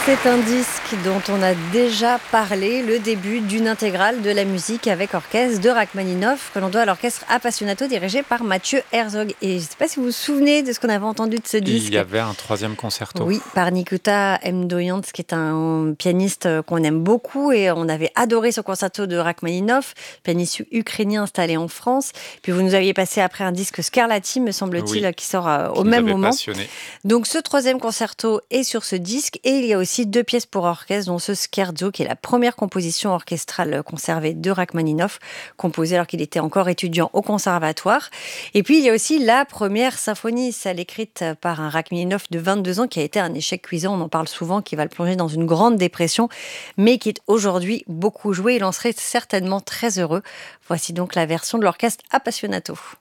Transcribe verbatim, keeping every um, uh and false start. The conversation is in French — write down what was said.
C'est un disque dont on a déjà parlé, le début d'une intégrale de la musique avec orchestre de Rachmaninoff, que l'on doit à l'orchestre Appassionato dirigé par Mathieu Herzog. Et je ne sais pas si vous vous souvenez de ce qu'on avait entendu de ce disque. Il y avait un troisième concerto. Oui, par Nikita Mdoyant, qui est un pianiste qu'on aime beaucoup, et on avait adoré ce concerto de Rachmaninoff, pianiste ukrainien installé en France. Puis vous nous aviez passé après un disque Scarlatti, me semble-t-il, Oui, qui sort euh, au qui nous même avait moment. passionné. Donc ce troisième concerto est sur ce disque, et il y a aussi deux pièces pour orchestre, dont ce Scherzo, qui est la première composition orchestrale conservée de Rachmaninoff, composée alors qu'il était encore étudiant au conservatoire. Et puis il y a aussi la première symphonie, celle écrite par un Rachmaninoff de vingt-deux ans, qui a été un échec cuisant, on en parle souvent, qui va le plonger dans une grande dépression, mais qui est aujourd'hui beaucoup joué. Il en serait certainement très heureux. Voici donc la version de l'orchestre Appassionato.